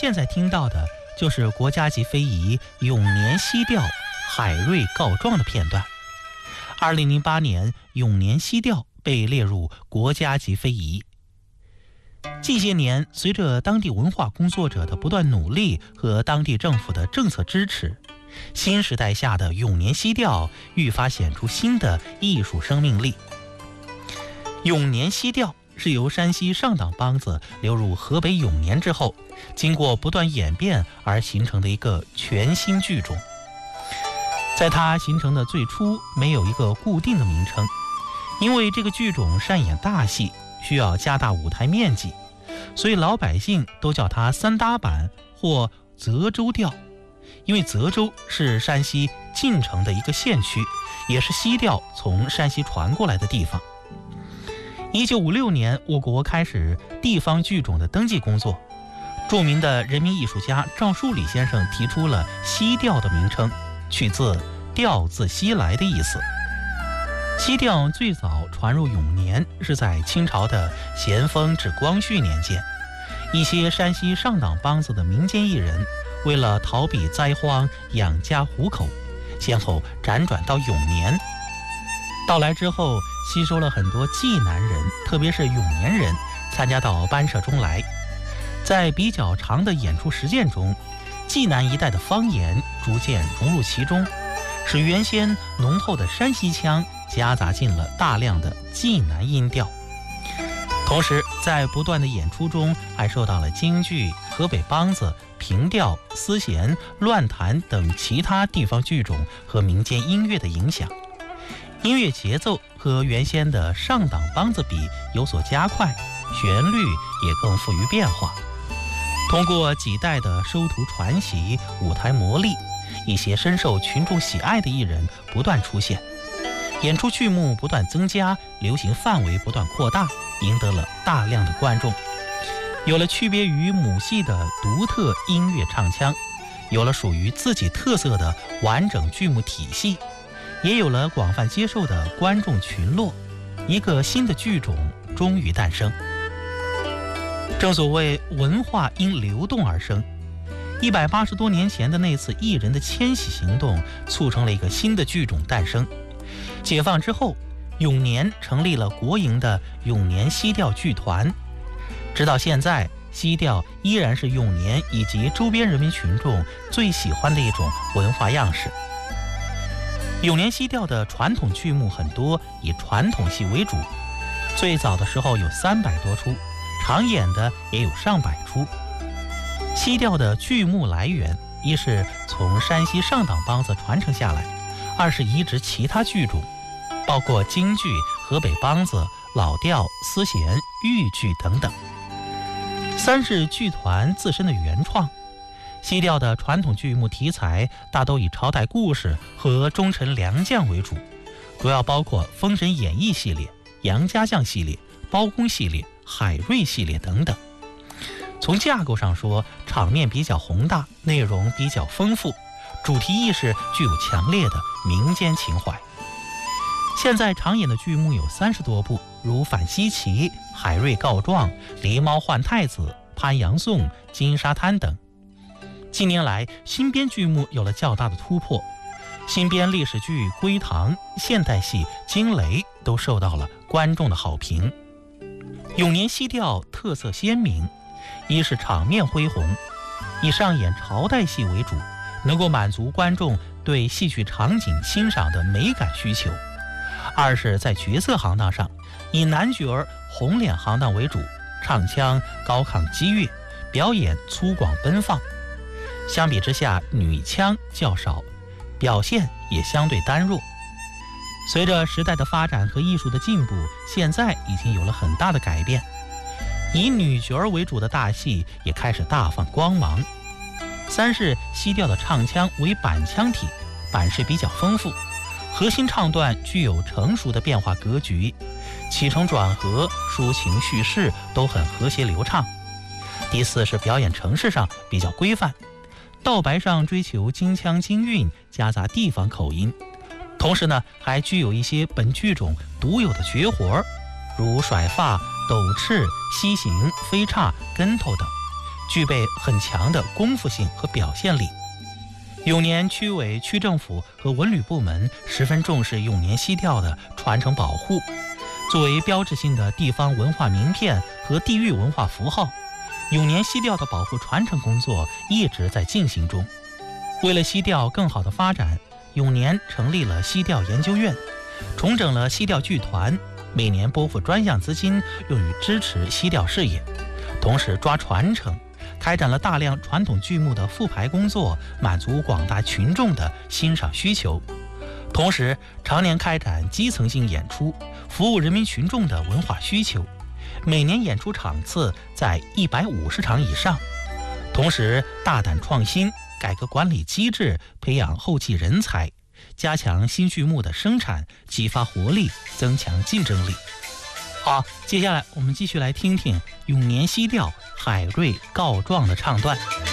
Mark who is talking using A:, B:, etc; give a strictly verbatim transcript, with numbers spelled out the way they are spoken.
A: 现在听到的就是国家级非遗永年西调海瑞告状的片段。二零零八年，永年西调被列入国家级非遗。近些年，随着当地文化工作者的不断努力和当地政府的政策支持，新时代下的永年西调愈发显出新的艺术生命力。永年西调是由山西上党梆子流入河北永年之后，经过不断演变而形成的一个全新剧种。在它形成的最初，没有一个固定的名称，因为这个剧种擅演大戏，需要加大舞台面积，所以老百姓都叫它三搭板或泽州调。因为泽州是山西晋城的一个县区，也是西调从山西传过来的地方。一九五六年，我国开始地方剧种的登记工作，著名的人民艺术家赵树理先生提出了西调的名称，取自调自西来的意思。西调最早传入永年是在清朝的咸丰至光绪年间，一些山西上党梆子的民间艺人为了逃避灾荒养家糊口，先后辗转到永年。到来之后，吸收了很多济南人，特别是永年人参加到班社中来。在比较长的演出实践中，济南一带的方言逐渐融入其中，使原先浓厚的山西腔夹杂进了大量的济南音调。同时在不断的演出中，还受到了京剧、河北梆子、平调、丝弦、乱弹等其他地方剧种和民间音乐的影响，音乐节奏和原先的上党梆子比有所加快，旋律也更富于变化。通过几代的收徒传习、舞台磨砺，一些深受群众喜爱的艺人不断出现，演出剧目不断增加，流行范围不断扩大，赢得了大量的观众。有了区别于母系的独特音乐唱腔，有了属于自己特色的完整剧目体系，也有了广泛接受的观众群落，一个新的剧种终于诞生。正所谓文化因流动而生，一百八十多年前的那次艺人的迁徙行动，促成了一个新的剧种诞生。解放之后，永年成立了国营的永年西调剧团，直到现在，西调依然是永年以及周边人民群众最喜欢的一种文化样式。永年西调的传统剧目很多以传统戏为主，最早的时候有三百多出，常演的也有上百出。西调的剧目来源，一是从山西上党梆子传承下来，二是移植其他剧种，包括京剧、河北梆子、老调、丝弦、豫剧等等。三是剧团自身的原创。西调的传统剧目题材大都以朝代故事和忠臣良将为主，主要包括《封神演义》系列、杨家将系列、包公系列、海瑞系列等等。从架构上说，场面比较宏大，内容比较丰富，主题意识具有强烈的民间情怀。现在常演的剧目有三十多部，如《反西岐》、《海瑞告状》、《狸猫换太子》、《潘阳颂》、《金沙滩》等。近年来，新编剧目有了较大的突破，新编历史剧《归堂》、现代戏《惊雷》都受到了观众的好评。永年西调特色鲜明，一是场面恢宏，以上演朝代戏为主，能够满足观众对戏曲场景欣赏的美感需求；二是在角色行当上，以男角儿红脸行当为主，唱腔高亢激越，表演粗犷奔放。相比之下，女腔较少，表现也相对单弱。随着时代的发展和艺术的进步，现在已经有了很大的改变，以女角儿为主的大戏也开始大放光芒。三是西调的唱腔为板腔体，板式比较丰富，核心唱段具有成熟的变化格局，起承转合、抒情叙事都很和谐流畅。第四是表演程式上比较规范，道白上追求京腔京韵，夹杂地方口音，同时呢，还具有一些本剧种独有的绝活，如甩发、抖翅、膝行、飞叉、跟头等， 具备很强的功夫性和表现力。永年区委、区政府和文旅部门十分重视永年西调的传承保护，作为标志性的地方文化名片和地域文化符号，永年西调的保护传承工作一直在进行中。为了西调更好的发展，永年成立了西调研究院，重整了西调剧团，每年拨付专项资金用于支持西调事业，同时抓传承，开展了大量传统剧目的复排工作，满足广大群众的欣赏需求。同时常年开展基层性演出，服务人民群众的文化需求，每年演出场次在一百五十场以上。同时大胆创新，改革管理机制，培养后继人才，加强新剧目的生产，激发活力，增强竞争力。好，接下来我们继续来听听永年西调海瑞告状的唱段。